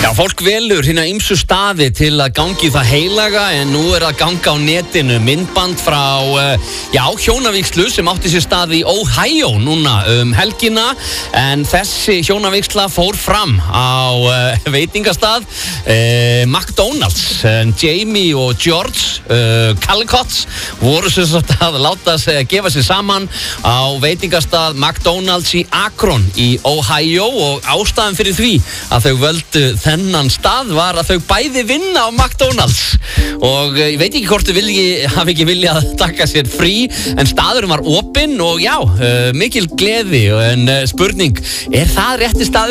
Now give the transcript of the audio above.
Já, fólk velur hérna ýmsu staði til að gangi það heilaga en nú að ganga á netinu myndband frá, hjónavígslu sem átti sér stað í Ohio núna helgina en þessi hjónavígsla fór fram á veitingastað McDonald's. Jamie og George Callicott voru sem sagt að láta sig gefa sig saman á veitingastað McDonald's í Akron í Ohio og ástæðan fyrir því að þau völdu þennan stað var að þau bæði vinna á McDonald's og ég veit ekki hvort þau hafi ekki viljað taka sér frí en staðurinn var opinn og já, mikil gleði en spurning, er það rétti staður?